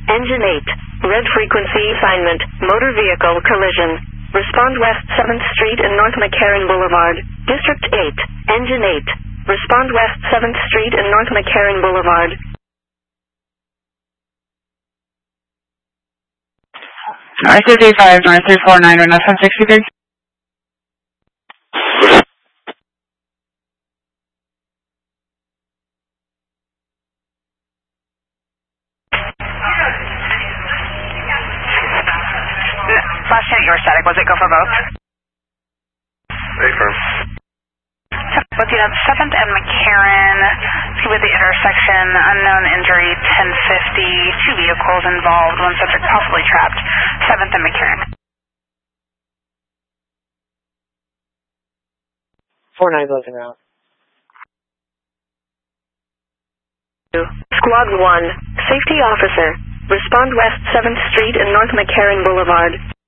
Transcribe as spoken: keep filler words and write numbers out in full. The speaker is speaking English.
Engine eight. Red frequency assignment. Motor vehicle collision. Respond west seventh Street and North McCarran Boulevard. District eight. Engine eight. Respond west seventh Street and North McCarran Boulevard. North fifty-five, North three four nine, North one sixty-three. Last unit, you were static. Was it go for both? Affirm. With unit seventh and McCarran, with the intersection, unknown injury, ten fifty, two vehicles involved, one subject possibly trapped, seventh and McCarran. four nine closing route. Squad one. Safety officer. Respond west seventh Street and North McCarran Boulevard.